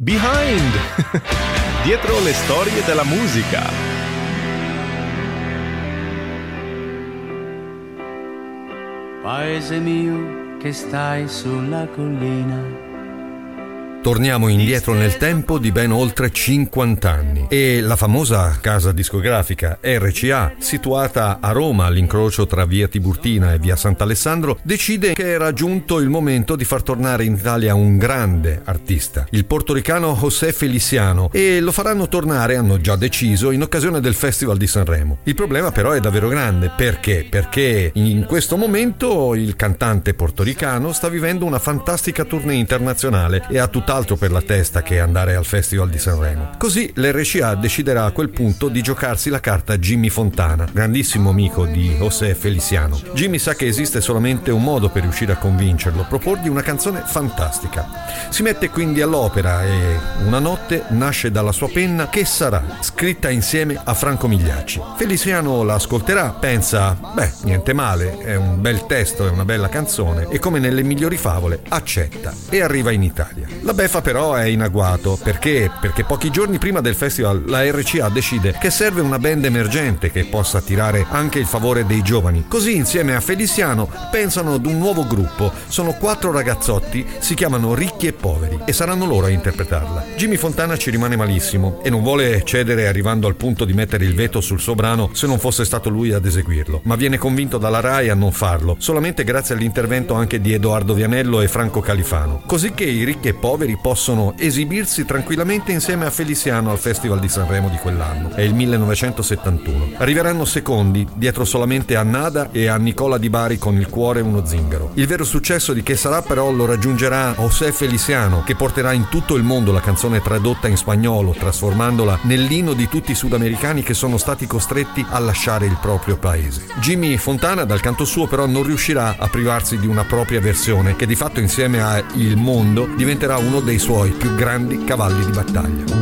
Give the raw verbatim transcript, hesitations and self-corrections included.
Behind! Dietro le storie della musica. Paese mio che stai sulla collina. Torniamo indietro nel tempo di ben oltre cinquanta anni e la famosa casa discografica R C A, situata a Roma all'incrocio tra via Tiburtina e via Sant'Alessandro, decide che era giunto il momento di far tornare in Italia un grande artista, il portoricano José Feliciano, e lo faranno tornare, hanno già deciso, in occasione del Festival di Sanremo. Il problema però è davvero grande. Perché? Perché in questo momento il cantante portoricano sta vivendo una fantastica tournée internazionale e ha tutta altro per la testa che andare al Festival di Sanremo. Così l'R C A deciderà a quel punto di giocarsi la carta Jimmy Fontana, grandissimo amico di José Feliciano. Jimmy sa che esiste solamente un modo per riuscire a convincerlo: proporgli una canzone fantastica. Si mette quindi all'opera e una notte nasce dalla sua penna Che sarà, scritta insieme a Franco Migliacci. Feliciano la ascolterà, pensa, beh, niente male, è un bel testo, è una bella canzone, e come nelle migliori favole accetta e arriva in Italia. La beffa però è in agguato. Perché? Perché pochi giorni prima del festival la R C A decide che serve una band emergente che possa attirare anche il favore dei giovani. Così insieme a Feliciano pensano ad un nuovo gruppo. Sono quattro ragazzotti, si chiamano Ricchi e Poveri e saranno loro a interpretarla. Jimmy Fontana ci rimane malissimo e non vuole cedere, arrivando al punto di mettere il veto sul suo brano se non fosse stato lui ad eseguirlo, ma viene convinto dalla RAI a non farlo, solamente grazie all'intervento anche di Edoardo Vianello e Franco Califano. Così che i Ricchi e Poveri possono esibirsi tranquillamente insieme a Feliciano al Festival di Sanremo di quell'anno. È il millenovecentosettantuno. Arriveranno secondi, dietro solamente a Nada e a Nicola Di Bari con Il cuore e uno zingaro. Il vero successo di Che sarà però lo raggiungerà José Feliciano, che porterà in tutto il mondo la canzone tradotta in spagnolo, trasformandola nell'inno di tutti i sudamericani che sono stati costretti a lasciare il proprio paese. Jimmy Fontana, dal canto suo, però non riuscirà a privarsi di una propria versione, che di fatto insieme a Il mondo diventerà uno dei suoi più grandi cavalli di battaglia.